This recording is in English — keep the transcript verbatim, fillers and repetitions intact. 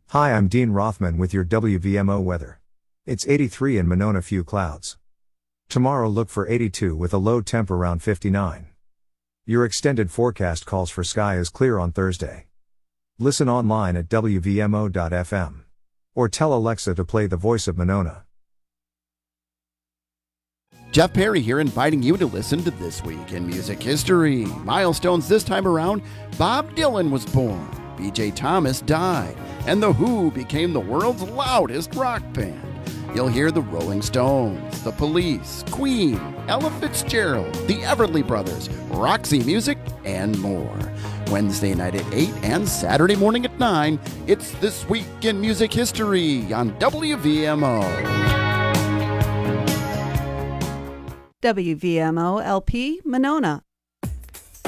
Hi, I'm Dean Rothman with your W V M O weather. It's eighty-three in Monona, few clouds. Tomorrow look for eighty-two with a low temp around fifty-nine. Your extended forecast calls for sky is clear on Thursday. Listen online at W V M O dot F M. Or tell Alexa to play The Voice of Monona. Jeff Perry here, inviting you to listen to This Week in Music History. Milestones this time around: Bob Dylan was born, B J Thomas died, and The Who became the world's loudest rock band. You'll hear the Rolling Stones, The Police, Queen, Ella Fitzgerald, the Everly Brothers, Roxy Music, and more. Wednesday night at eight and Saturday morning at nine, it's This Week in Music History on W V M O. W V M O L P Monona,